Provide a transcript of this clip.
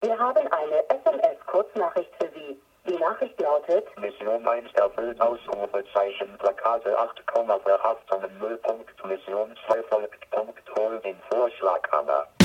Wir haben eine SMS-Kurznachricht für Sie. Die Nachricht lautet: Mission 1 erfüllt, Ausrufezeichen, Plakate 8, Verhaftungen 0. Mission 2 folgt, Hol den Vorschlag, Anna.